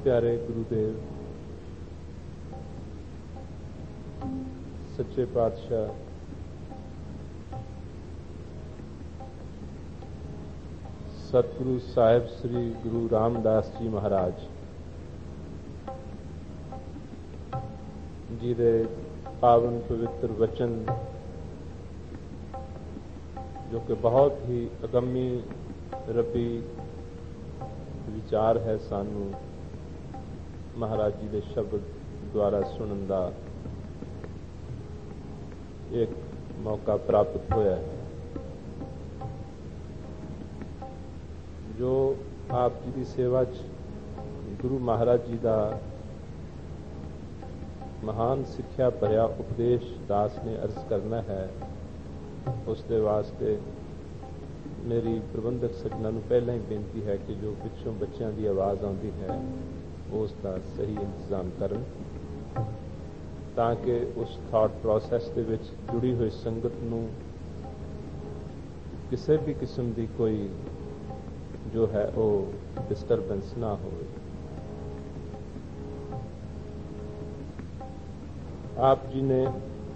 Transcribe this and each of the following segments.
प्यारे गुरुदेव, सच्चे पातशाह, सतगुरु साहिब श्री गुरु रामदास जी महाराज जी दे पावन पवित्र वचन जो कि बहुत ही अगम्य रबी विचार है, सानू महाराज जी के शब्द द्वारा सुनने का एक मौका प्राप्त होया है। जो आप जी की सेवा गुरु महाराज जी का महान सिक्ख्या भरिया उपदेश दास ने अर्ज करना है, उसके वास्ते मेरी प्रबंधक सज्जना नूं पहला ही बेनती है कि जो पिछों बच्चों की आवाज़ आती है उसका सही इंतजाम करन, ताकि उस थॉट प्रोसैस दे विच जुड़ी हुई संगत नूं किसी भी किस्म की कोई जो है वो डिस्टरबेंस ना हो। आप जी ने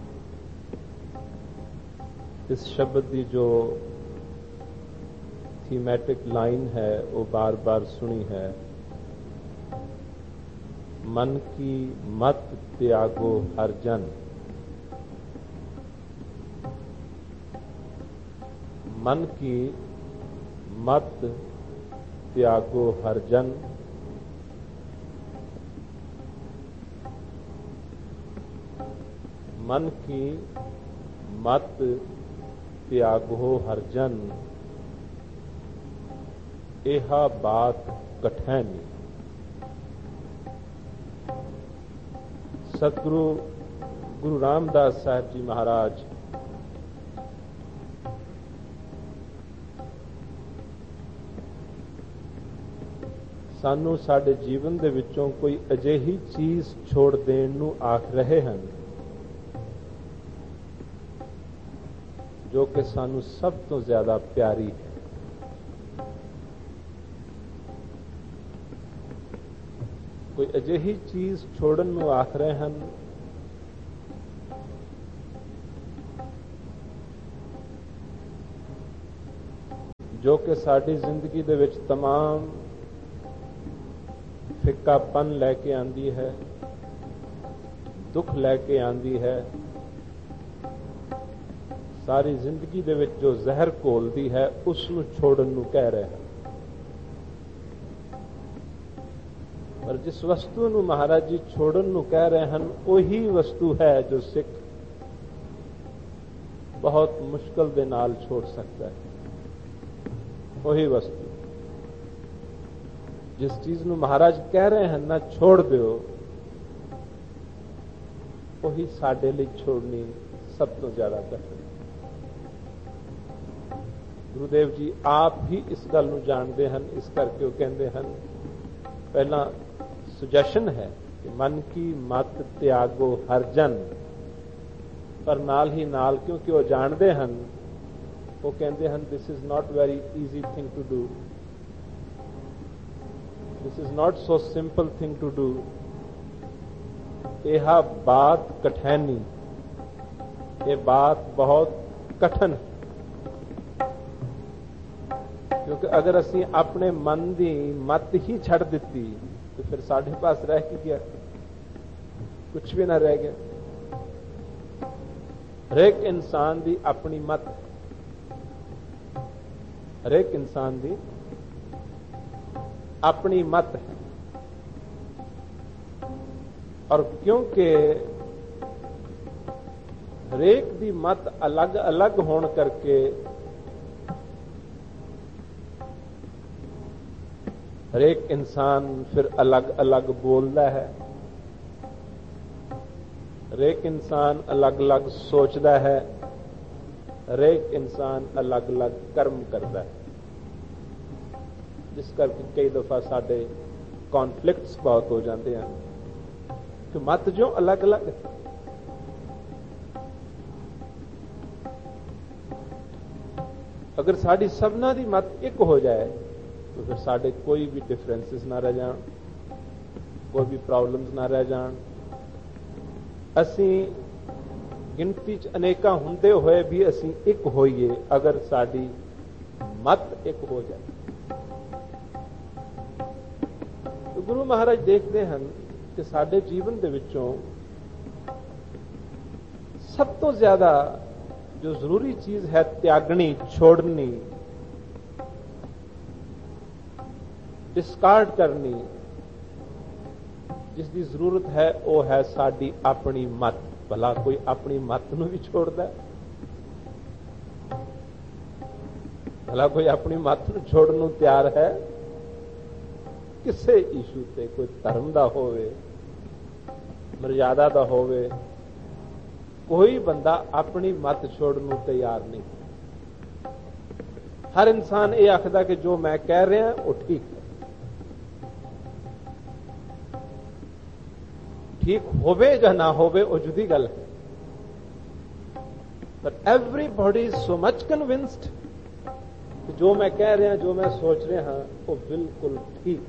इस शब्द की जो थीमेटिक लाइन है वो बार बार सुनी है, मन की मत त्यागो हर जन। मन की मत त्यागो हर जन, मन की मत त्यागो हर जन, एहा बात कठैनी। सतगुरु गुरु रामदास साहिब जी महाराज सानू साडे जीवन दे विचों कोई अजिही चीज छोड़ देण नूं आख रहे हैं जो कि सानू सब तो ज्यादा प्यारी है। कोई अजिही चीज छोड़न नूं आख रहे हैं जो कि साडी जिंदगी दे विच तमाम फिक्कापन लैके आंदी है, दुख लैके आंदी है, सारी जिंदगी दे विच जो जहर घोलदी है उसनूं छोड़न नूं कह रहे हैं। पर जिस वस्तु नूं महाराज जी छोड़न नूं कह रहे हैं वही वस्तु है जो सिख बहुत मुश्किल दे नाल छोड़ सकता है। वही वस्तु जिस चीज नूं महाराज कह रहे हैं ना छोड़ दो, वही साडे लई छोड़नी सब तो ज्यादा कठिन। गुरुदेव जी आप ही इस गल नूं जानते हैं, इस करके वो कहते हैं पहला सुजैशन है कि मन की मत त्यागो हर जन, पर नाल ही नाल क्योंकि वो जानते हैं वो कहते हैं this is not very easy thing to do, this is not so simple thing to do, यह बात कठैनी, ये बात बहुत कठिन है। क्योंकि अगर असी अपने मन की मत ही छड़ दी तो फिर साढ़े पास रह के गया, कुछ भी ना रह गया। हरेक इंसान की अपनी मत, हरेक इंसान की अपनी मत है, और क्योंकि हरेक की मत अलग अलग होने करके हरेक इंसान फिर अलग अलग बोलता है, हरेक इंसान अलग अलग सोचता है, हरेक इंसान अलग अलग कर्म करता है, जिस करके कई दफा साडे कॉन्फ्लिक्ट्स बहुत हो जाते हैं कि मत जो अलग अलग है। अगर साड़ी सबना दी मत एक हो जाए तो फिर साढ़े कोई भी डिफरेंसेस ना रह जाए। ਕੋਈ ਵੀ ਪ੍ਰੋਬਲਮਸ ਨਾ ਰਹਿ ਜਾਣ। ਅਸੀਂ ਗਿਣਤੀ 'ਚ ਅਨੇਕਾਂ ਹੁੰਦੇ ਹੋਏ ਵੀ ਅਸੀਂ ਇੱਕ ਹੋਈਏ ਅਗਰ ਸਾਡੀ ਮਤ ਇੱਕ ਹੋ ਜਾਏ। ਗੁਰੂ ਮਹਾਰਾਜ ਦੇਖਦੇ ਹਨ ਕਿ ਸਾਡੇ ਜੀਵਨ ਦੇ ਵਿੱਚੋਂ ਸਭ ਤੋਂ ਜ਼ਿਆਦਾ ਜੋ ਜ਼ਰੂਰੀ ਚੀਜ਼ ਹੈ ਤਿਆਗਣੀ, ਛੋੜਨੀ, ਡਿਸਕਾਰਡ ਕਰਨੀ, ਜਿਸ ਦੀ ਜ਼ਰੂਰਤ ਹੈ ਉਹ ਹੈ ਸਾਡੀ ਆਪਣੀ ਮਤ। ਭਲਾ ਕੋਈ ਆਪਣੀ ਮਤ ਨੂੰ ਵੀ ਛੋੜਦਾ? ਭਲਾ ਕੋਈ ਆਪਣੀ ਮਤ ਨੂੰ ਛੋੜਨ ਨੂੰ ਤਿਆਰ ਹੈ? ਕਿਸੇ ਇਸ਼ੂ ਤੇ, ਕੋਈ ਧਰਮ ਦਾ ਹੋਵੇ, ਮਰਜ਼ਾਦਾ ਦਾ ਹੋਵੇ, ਕੋਈ ਬੰਦਾ ਆਪਣੀ ਮਤ ਛੋੜਨ ਨੂੰ ਤਿਆਰ ਨਹੀਂ। ਹਰ ਇਨਸਾਨ ਇਹ ਆਖਦਾ ਕਿ ਜੋ ਮੈਂ ਕਹਿ ਰਿਹਾ ਉਹ ਠੀਕ ਹੈ। ਠੀਕ ਹੋਵੇ ਜਾਂ ਨਾ ਹੋਵੇ ਉਹ ਜੁਦੀ ਗੱਲ ਹੈ, but everybody is so much convinced ਕਿ ਜੋ ਮੈਂ ਕਹਿ ਰਿਹਾ, ਜੋ ਮੈਂ ਸੋਚ ਰਿਹਾ ਹਾਂ ਉਹ ਬਿਲਕੁਲ ਠੀਕ।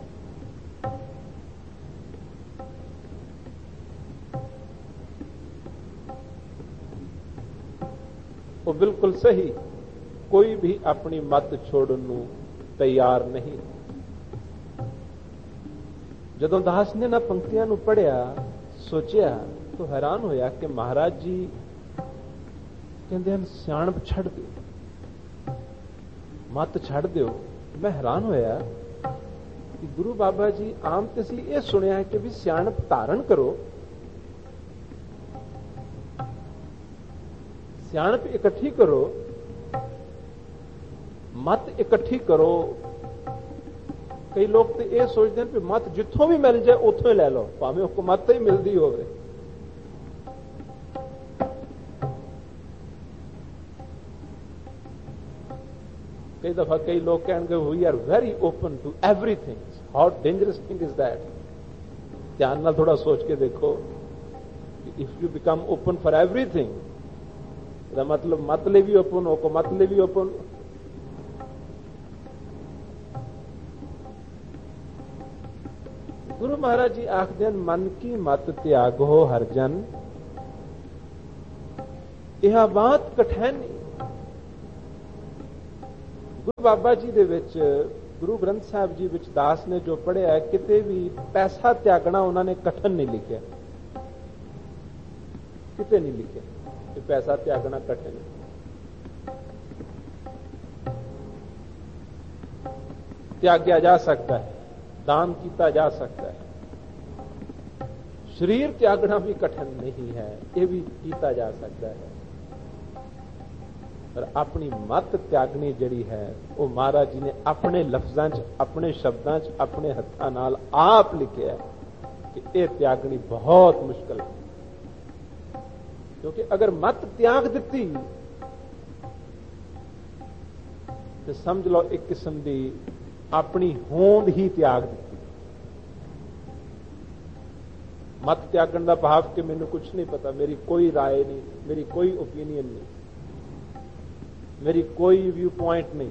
ਉਹ ਬਿਲਕੁਲ ਸਹੀ। ਕੋਈ ਵੀ ਆਪਣੀ ਮਤ ਛੋੜਨ ਨੂੰ ਤਿਆਰ ਨਹੀਂ। ਜਦੋਂ ਦਾਸ ਨੇ ਨਾ ਪੰਕਤੀਆਂ ਨੂੰ ਪੜ੍ਹਿਆ, ਸੋਚਿਆ ਤਾਂ ਹੈਰਾਨ ਹੋਇਆ ਕਿ ਮਹਾਰਾਜ ਜੀ ਕਹਿੰਦੇ ਹਨ ਸਿਆਣਪ ਛੱਡ ਦਿਓ, ਮਤ ਛੱਡ ਦਿਓ। ਮੈਂ ਹੈਰਾਨ ਹੋਇਆ ਕਿ ਗੁਰੂ ਬਾਬਾ ਜੀ ਆਮ ਤੇ ਅਸੀਂ ਇਹ ਸੁਣਿਆ ਹੈ ਕਿ ਵੀ ਸਿਆਣਪ ਧਾਰਨ ਕਰੋ, ਸਿਆਣਪ ਇਕੱਠੀ ਕਰੋ, ਮਤ ਇਕੱਠੀ ਕਰੋ। ਕਈ ਲੋਕ ਤੇ ਇਹ ਸੋਚਦੇ ਹਨ ਕਿ ਮਤ ਜਿੱਥੋਂ ਵੀ ਮਿਲ ਜਾਏ ਉੱਥੋਂ ਹੀ ਲੈ ਲਓ, ਭਾਵੇਂ ਉਹ ਮਤ ਹੀ ਮਿਲਦੀ ਹੋਵੇ। ਕਈ ਦਫਾ ਕਈ ਲੋਕ ਕਹਿਣਗੇ ਵੀ are very open to everything. How dangerous thing is that. ਧਿਆਨ ਨਾਲ ਥੋੜਾ ਸੋਚ ਕੇ ਦੇਖੋ ਕਿ if you become open for everything, ਇਹਦਾ ਮਤਲਬ ਮਤ ਲਈ ਵੀ ਓਪਨ ਹੋ, ਮਤ ਲਈ ਵੀ ਓਪਨ। ਗੁਰੂ ਮਹਾਰਾਜ ਜੀ ਆਖਦੇ ਹਨ ਮਨ ਕੀ ਮਤ ਤਿਆਗੋ ਹਰ ਜਨ, ਇਹ ਬਾਤ ਕਠਿਨ। ਗੁਰੂ ਬਾਬਾ ਜੀ ਦੇ ਵਿੱਚ, ਗੁਰੂ ਗ੍ਰੰਥ ਸਾਹਿਬ ਜੀ ਵਿੱਚ ਦਾਸ ਨੇ ਜੋ ਪੜ੍ਹਿਆ, ਕਿਤੇ ਵੀ ਪੈਸਾ ਤਿਆਗਣਾ ਉਹਨਾਂ ਨੇ ਕਠਿਨ ਨਹੀਂ ਲਿਖਿਆ, ਕਿਤੇ ਨਹੀਂ ਲਿਖਿਆ ਕਿ ਪੈਸਾ ਤਿਆਗਣਾ ਕਠਿਨ ਹੈ। ਤਿਆਗਿਆ ਜਾ ਸਕਦਾ ਹੈ, दान किया जा सकता है। शरीर त्यागना भी कठिन नहीं है, ये भी किया जा सकता है। पर अपनी मत त्यागनी जड़ी है वो महाराज जी ने अपने लफ्जां च, अपने शब्दां च, अपने हत्थां नाल आप लिखिया है कि ये त्यागनी बहुत मुश्किल है। क्योंकि अगर मत त्याग दी तो समझ लो एक किस्म की अपनी होंद ही त्याग दी। मत त्यागण का भाव कि मैनू कुछ नहीं पता, मेरी कोई राय नहीं, मेरी कोई ओपीनियन नहीं, मेरी कोई व्यू पॉइंट नहीं,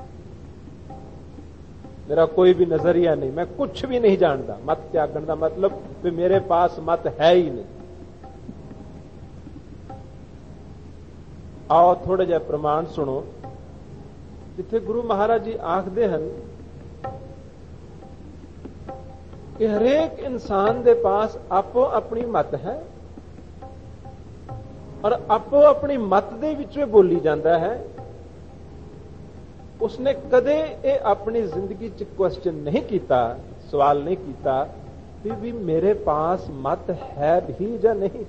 मेरा कोई भी नजरिया नहीं, मैं कुछ भी नहीं जानता। मत त्यागण का मतलब कि मेरे पास मत है ही नहीं। आओ थोड़े जिहा प्रमाण सुनो जिथे गुरु महाराज जी आखदे हन कि हरेक इंसान दे पास आपो अपनी मत है और आपो अपनी मत दे विचों बोली जाता है। उसने कदे ये अपनी जिंदगी च क्वेश्चन नहीं किया, सवाल नहीं किया कि भी मेरे पास मत है भी या नहीं।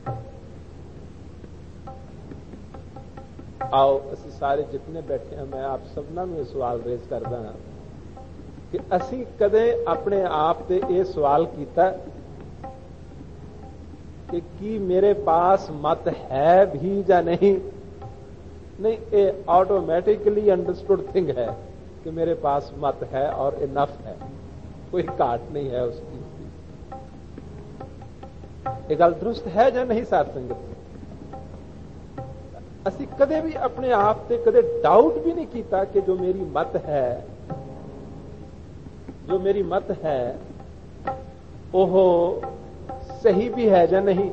आओ असी सारे जितने बैठे हैं, मैं आप सबना में सवाल रेज करदा हां कि असी कदे अपने आप से यह सवाल किया कि मेरे पास मत है भी या नहीं। नहीं, ये ऑटोमेटिकली अंडरस्टूड थिंग है कि मेरे पास मत है और इनफ है, कोई घाट नहीं है उसकी। ये गल दुरुस्त है या नहीं साथ संगत? असी कदे भी अपने आप से कदे डाउट भी नहीं किया कि जो मेरी मत है, जो मेरी मत है ਉਹ ਸਹੀ ਵੀ ਹੈ ਜਾਂ ਨਹੀਂ।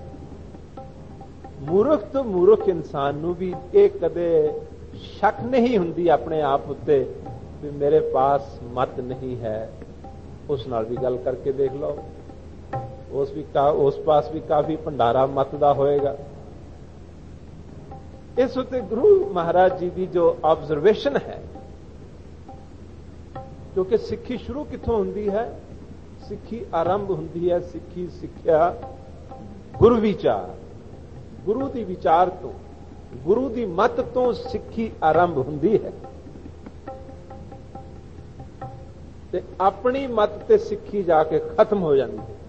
ਮੂਰਖ ਤੋਂ ਮੂਰਖ ਇਨਸਾਨ ਨੂੰ ਵੀ ਇਹ ਕਦੇ ਸ਼ੱਕ ਨਹੀਂ ਹੁੰਦੀ ਆਪਣੇ ਆਪ ਉੱਤੇ ਵੀ ਮੇਰੇ ਪਾਸ ਮਤ ਨਹੀਂ ਹੈ। ਉਸ ਨਾਲ ਵੀ ਗੱਲ ਕਰਕੇ ਦੇਖ ਲਓ, ਉਸ ਪਾਸ ਵੀ ਕਾਫੀ ਭੰਡਾਰਾ ਮਤ ਦਾ ਹੋਏਗਾ। ਇਸ ਉੱਤੇ ਗੁਰੂ ਮਹਾਰਾਜ ਜੀ ਦੀ ਜੋ ਆਬਜ਼ਰਵੇਸ਼ਨ ਹੈ, ਕਿਉਂਕਿ ਸਿੱਖੀ ਸ਼ੁਰੂ ਕਿੱਥੋਂ ਹੁੰਦੀ ਹੈ? ਸਿੱਖੀ ਆਰੰਭ ਹੁੰਦੀ ਹੈ, ਸਿੱਖੀ ਸਿੱਖਿਆ ਗੁਰੂ ਵਿਚਾਰ, ਗੁਰੂ ਦੀ ਵਿਚਾਰ ਤੋਂ, ਗੁਰੂ ਦੀ ਮਤ ਤੋਂ ਸਿੱਖੀ ਆਰੰਭ ਹੁੰਦੀ ਹੈ। ਤੇ ਆਪਣੀ ਮਤ ਤੇ ਸਿੱਖੀ ਜਾ ਕੇ ਖਤਮ ਹੋ ਜਾਂਦੀ ਹੈ।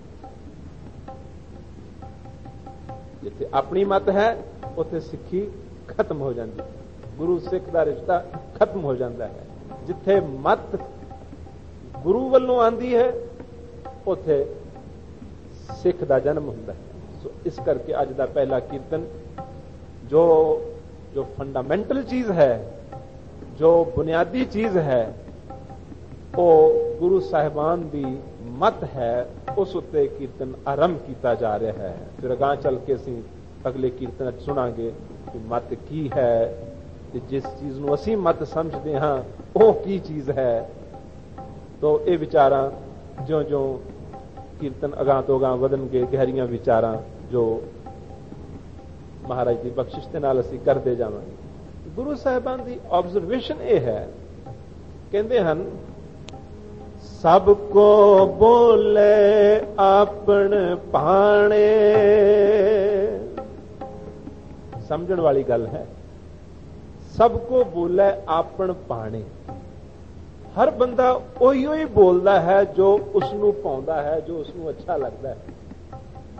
ਜਿੱਥੇ ਆਪਣੀ ਮਤ ਹੈ ਉੱਥੇ ਸਿੱਖੀ ਖਤਮ ਹੋ ਜਾਂਦੀ ਹੈ, ਗੁਰੂ ਸਿੱਖ ਦਾ ਰਿਸ਼ਤਾ ਖਤਮ ਹੋ ਜਾਂਦਾ ਹੈ। ਜਿੱਥੇ ਮਤ ਗੁਰੂ ਵੱਲੋਂ ਆਂਦੀ ਹੈ ਉੱਥੇ ਸਿੱਖ ਦਾ ਜਨਮ ਹੁੰਦਾ ਹੈ। ਸੋ ਇਸ ਕਰਕੇ ਅੱਜ ਦਾ ਪਹਿਲਾ ਕੀਰਤਨ ਜੋ ਫੰਡਾਮੈਂਟਲ ਚੀਜ਼ ਹੈ, ਜੋ ਬੁਨਿਆਦੀ ਚੀਜ਼ ਹੈ, ਉਹ ਗੁਰੂ ਸਾਹਿਬਾਨ ਦੀ ਮਤ ਹੈ, ਉਸ ਉੱਤੇ ਕੀਰਤਨ ਆਰੰਭ ਕੀਤਾ ਜਾ ਰਿਹਾ ਹੈ। ਫਿਰ ਅਗਾਂਹ ਚੱਲ ਕੇ ਅਸੀਂ ਅਗਲੇ ਕੀਰਤਨ ਸੁਣਾਂਗੇ ਕਿ ਮਤ ਕੀ ਹੈ ਤੇ ਜਿਸ ਚੀਜ਼ ਨੂੰ ਅਸੀਂ ਮਤ ਸਮਝਦੇ ਹਾਂ ਉਹ ਕੀ ਚੀਜ਼ ਹੈ। ਤੋ ਇਹ ਵਿਚਾਰਾਂ ਜਿਉਂ-ਜਿਉਂ ਕੀਰਤਨ ਅਗਾਂਹ ਤੋਂ ਅਗਾਂਹ ਵਧਣਗੇ, ਗਹਿਰੀਆਂ ਵਿਚਾਰਾਂ ਜੋ ਮਹਾਰਾਜ ਦੀ ਬਖਸ਼ਿਸ਼ ਦੇ ਨਾਲ ਅਸੀਂ ਕਰਦੇ ਜਾਵਾਂਗੇ। ਗੁਰੂ ਸਾਹਿਬਾਨ ਦੀ ਆਬਜ਼ਰਵੇਸ਼ਨ ਇਹ ਹੈ, ਕਹਿੰਦੇ ਹਨ, ਸਭ ਕੋ ਬੋਲੇ ਆਪਣ ਭਾਣੇ। ਸਮਝਣ ਵਾਲੀ ਗੱਲ ਹੈ। ਸਭ ਕੋ ਬੋਲੇ ਆਪਣ ਭਾਣੇ। ਹਰ ਬੰਦਾ ਉਹੀ ਬੋਲਦਾ ਹੈ ਜੋ ਉਸ ਨੂੰ ਭਾਉਂਦਾ ਹੈ, ਜੋ ਉਸ ਨੂੰ ਅੱਛਾ ਲੱਗਦਾ ਹੈ।